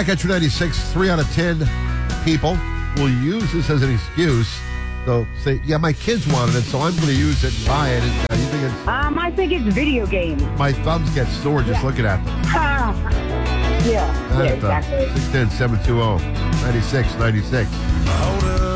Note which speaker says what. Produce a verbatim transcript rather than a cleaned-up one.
Speaker 1: back at two ninety-six. Three out of ten people will use this as an excuse. So say, yeah, my kids wanted it, so I'm going to use it and buy it. And, uh, you think it's,
Speaker 2: Um, I think it's video games.
Speaker 1: my thumbs get sore just
Speaker 2: Yeah.
Speaker 1: looking at them.
Speaker 2: yeah, yeah, exactly.
Speaker 1: six ten, seven two zero, ninety-six ninety-six.